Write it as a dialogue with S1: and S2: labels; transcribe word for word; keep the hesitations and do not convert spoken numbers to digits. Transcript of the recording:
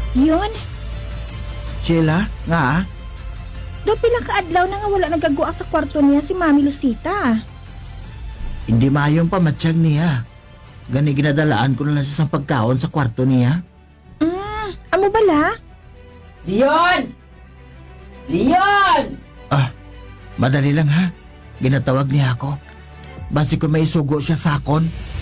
S1: Yun,
S2: Sheila, nga?
S1: do pila ka adlaw na nga wala nagaguak sa kwarto niya si Mami Lucita.
S2: Hindi mayong pamatsyag niya. Gani ginadalaan ko na lang siya sa pagkaon sa kwarto niya.
S1: Hmm, amo bala?
S3: Leon! Leon!
S2: Ah, madali lang ha. Ginatawag niya ako. Basi ko may isugo siya sa akon.